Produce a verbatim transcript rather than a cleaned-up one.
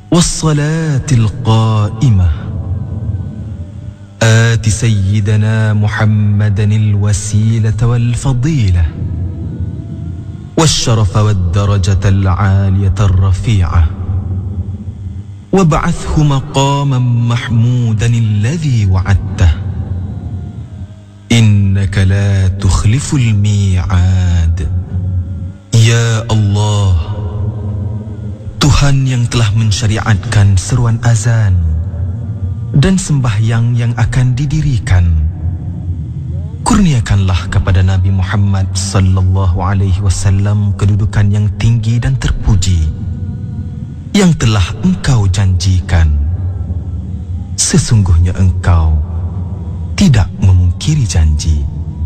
والصلاة القائمة آت سيدنا محمدا الوسيلة والفضيلة والشرف والدرجة العالية الرفيعة وابعثه مقاما محمودا الذي وعدته إنك لا تخلف الميعاد. Ya Allah, Tuhan yang telah mensyariatkan seruan azan dan sembahyang yang akan didirikan, kurniakanlah kepada Nabi Muhammad sallallahu alaihi wasallam kedudukan yang tinggi dan terpuji yang telah Engkau janjikan. Sesungguhnya Engkau tidak memungkiri janji.